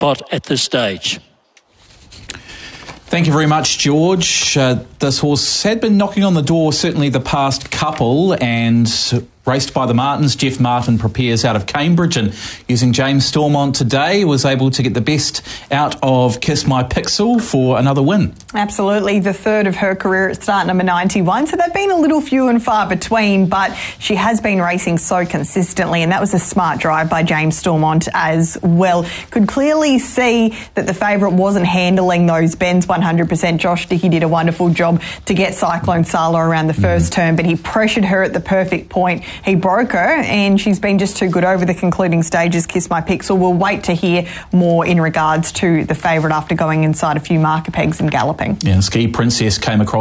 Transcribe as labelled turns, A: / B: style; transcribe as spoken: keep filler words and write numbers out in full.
A: spot at this stage.
B: Thank you very much, George. Uh, this horse had been knocking on the door certainly the past couple, and raced by the Martins. Jeff Martin prepares out of Cambridge, and using James Stormont today was able to get the best out of Kiss My Pixel for another win.
C: Absolutely, the third of her career at start number ninety-one, so they've been a little few and far between, but she has been racing so consistently, and that was a smart drive by James Stormont as well. Could clearly see that the favourite wasn't handling those bends one hundred percent. Josh Dickey did a wonderful job to get Cyclone Sala around the first mm. turn, but he pressured her at the perfect point. He broke her, and she's been just too good over the concluding stages. Kiss My Pixel. We'll wait to hear more in regards to the favourite after going inside a few marker pegs and galloping.
B: Yeah, Ski Princess came across